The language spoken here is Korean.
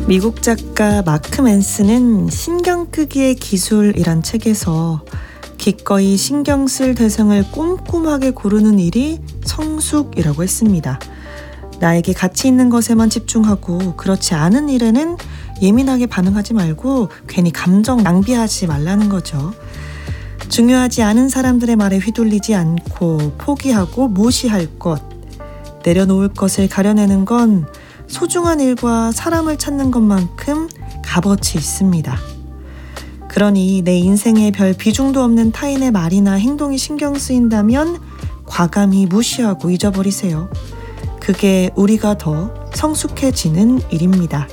미국 작가 마크 맨스는 신경 끄기의 기술이란 책에서 기꺼이 신경 쓸 대상을 꼼꼼하게 고르는 일이 성숙이라고 했습니다. 나에게 가치 있는 것에만 집중하고 그렇지 않은 일에는 예민하게 반응하지 말고 괜히 감정 낭비하지 말라는 거죠. 중요하지 않은 사람들의 말에 휘둘리지 않고 포기하고 무시할 것, 내려놓을 것을 가려내는 건 소중한 일과 사람을 찾는 것만큼 값어치 있습니다. 그러니 내 인생에 별 비중도 없는 타인의 말이나 행동이 신경 쓰인다면 과감히 무시하고 잊어버리세요. 그게 우리가 더 성숙해지는 일입니다.